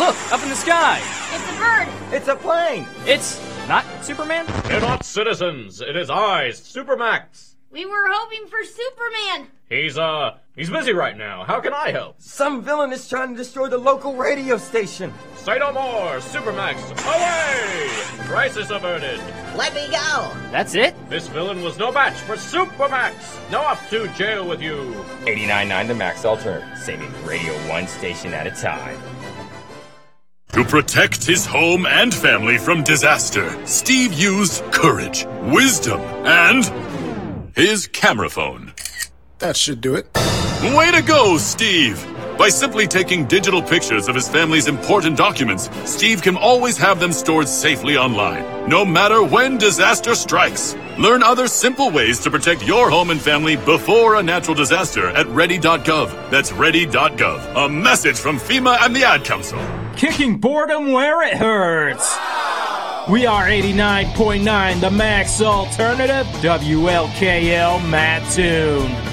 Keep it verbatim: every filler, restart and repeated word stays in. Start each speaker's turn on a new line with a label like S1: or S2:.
S1: Look, up in the sky.
S2: It's a bird.
S3: It's a plane.
S1: It's not Superman?
S4: They're not citizens. It is I, Supermax.
S2: We were hoping for Superman.
S4: He's, uh, he's busy right now. How can I help?
S3: Some villain is trying to destroy the local radio station.
S4: Say no more, Supermax. Away! Crisis averted.
S5: Let me go.
S1: That's it?
S4: This villain was no match for Supermax. Now off to jail with you.
S3: eighty-nine point nine The Max Alternative, saving radio one station at a time.
S6: To protect his home and family from disaster, Steve used courage, wisdom, and his camera phone.
S7: That should do it.
S6: Way to go, Steve! By simply taking digital pictures of his family's important documents, Steve can always have them stored safely online, no matter when disaster strikes. Learn other simple ways to protect your home and family before a natural disaster at ready dot gov. That's ready dot gov. A message from FEMA and the Ad Council.
S8: Kicking boredom where it hurts. We are eighty-nine point nine The Max Alternative, W L K L Mattoon.